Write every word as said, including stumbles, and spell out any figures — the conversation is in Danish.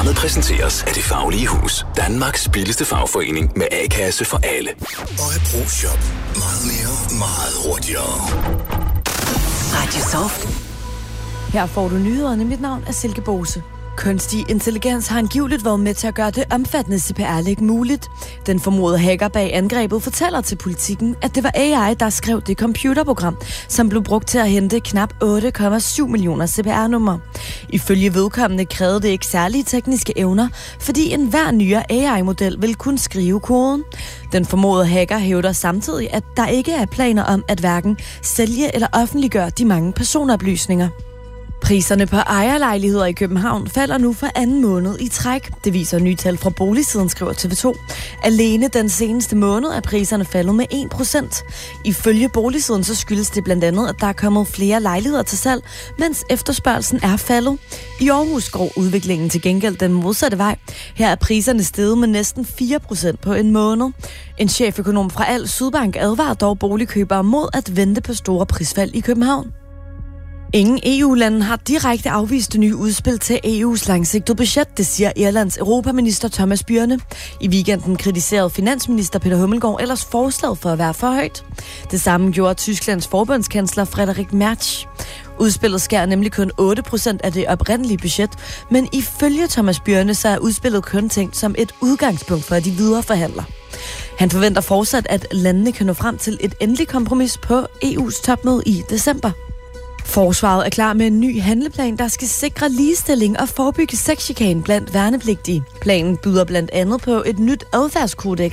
Programmet præsenteres af Det Faglige Hus. Danmarks billigste fagforening med A-kasse for alle. Og et ProShop. Meget mere, meget hurtigere. Radio Soft. Her får du nyhederne. Mit navn er Silke Bose. Kunstig intelligens har angiveligt været med til at gøre det omfattende C P R-læk muligt. Den formodede hacker bag angrebet fortæller til Politikken, at det var A I, der skrev det computerprogram, som blev brugt til at hente knap otte komma syv millioner C P R-numre. Ifølge vedkommende krævede det ikke særlige tekniske evner, fordi enhver nyere A I-model vil kunne skrive koden. Den formodede hacker hævder samtidig, at der ikke er planer om at hverken sælge eller offentliggøre de mange personoplysninger. Priserne på ejerlejligheder i København falder nu for anden måned i træk. Det viser nye tal fra Boligsiden, skriver T V to. Alene den seneste måned er priserne faldet med en procent. Ifølge Boligsiden så skyldes det blandt andet, at der er kommet flere lejligheder til salg, mens efterspørgelsen er faldet. I Aarhus går udviklingen til gengæld den modsatte vej. Her er priserne steget med næsten fire procent på en måned. En cheføkonom fra Al Sydbank advarer dog boligkøbere mod at vente på store prisfald i København. Ingen E U-lande har direkte afvist det nye udspil til E U's langsigtede budget, det siger Irlands europaminister Thomas Byrne. I weekenden kritiserede finansminister Peter Hummelgaard ellers forslaget for at være for højt. Det samme gjorde Tysklands forbundskansler Friedrich Merz. Udspillet skærer nemlig kun otte procent af det oprindelige budget, men ifølge Thomas Byrne så er udspillet kun tænkt som et udgangspunkt for de videre forhandler. Han forventer fortsat, at landene kan nå frem til et endeligt kompromis på E U's topmøde i december. Forsvaret er klar med en ny handleplan, der skal sikre ligestilling og forebygge sexchikane blandt værnepligtige. Planen byder blandt andet på et nyt adfærdskodex,